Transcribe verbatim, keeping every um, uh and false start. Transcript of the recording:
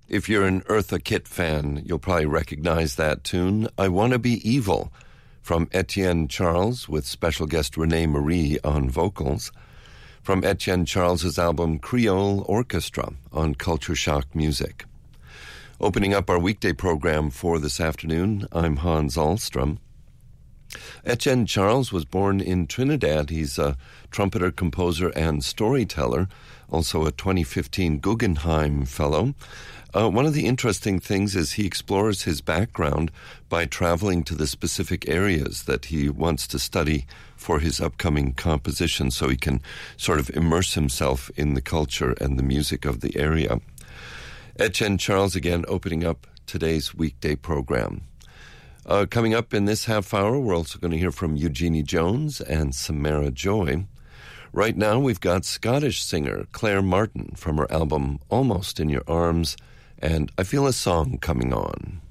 If you're an Eartha Kitt fan, you'll probably recognize that tune, I Wanna Be Evil, from Etienne Charles, with special guest Renee Marie on vocals, from Etienne Charles's album Creole Orchestra on Culture Shock Music. Opening up our weekday program for this afternoon, I'm Hans Ahlstrom. Etienne Charles was born in Trinidad. He's a trumpeter, composer, and storyteller, also a twenty fifteen Guggenheim Fellow. Uh, one of the interesting things is he explores his background by traveling to the specific areas that he wants to study for his upcoming composition, so he can sort of immerse himself in the culture and the music of the area. Etienne Charles again opening up today's weekday program. Uh, coming up in this half hour, we're also going to hear from Eugenie Jones and Samara Joy. Right now, we've got Scottish singer Claire Martin from her album Almost in Your Arms, and I Feel a Song Coming On.